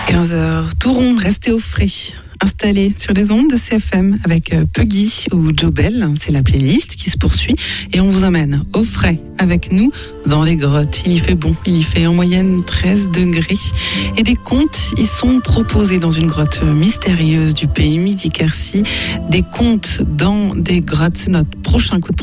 15h, tout rond, restez au frais. Installé sur les ondes de CFM avec Puggy ou Joe Bell. C'est la playlist qui se poursuit et on vous emmène au frais avec nous dans les grottes. Il y fait bon, il y fait en moyenne 13 degrés et des contes y sont proposés dans une grotte mystérieuse du pays Midi-Quercy. Des contes dans des grottes, c'est notre prochain coup de